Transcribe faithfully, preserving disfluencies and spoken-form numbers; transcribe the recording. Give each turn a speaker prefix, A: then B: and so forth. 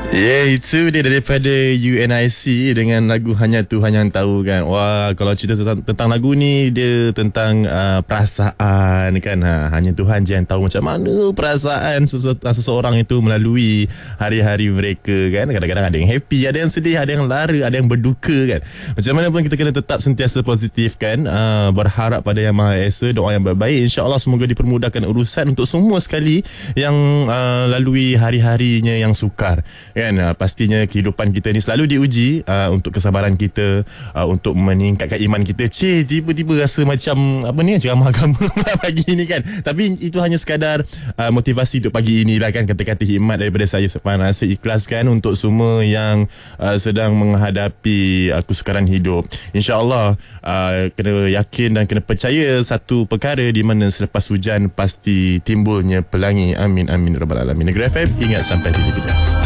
A: Ya, yeah, itu dia daripada U N I C dengan lagu Hanya Tuhan Yang Tahu kan. Wah, kalau cerita tentang, tentang lagu ni, dia tentang uh, perasaan kan. Ha, hanya Tuhan je yang tahu macam mana perasaan sese- seseorang itu melalui hari-hari mereka kan. Kadang-kadang ada yang happy, ada yang sedih, ada yang lara, ada yang berduka kan. Macam mana pun kita kena tetap sentiasa positif kan. Uh, berharap pada Yang Maha Esa, doa yang baik-baik. InsyaAllah semoga dipermudahkan urusan untuk semua sekali yang uh, lalui hari-harinya yang sukar kan. Uh, pastinya kehidupan kita ni selalu diuji uh, untuk kesabaran kita, uh, untuk meningkatkan iman kita. Cik, tiba-tiba rasa macam apa ni, ceramah agama pagi ni kan. Tapi itu hanya sekadar uh, motivasi untuk pagi inilah kan. Kata-kata hikmat daripada saya sepanjang rasa ikhlaskan untuk semua yang uh, sedang menghadapi uh, kesukaran hidup. InsyaAllah uh, kena yakin dan kena percaya satu perkara, di mana selepas hujan pasti timbulnya pelangi. Amin amin rabbal alamin. Negeri F M, ingat sampai tiga-tiga.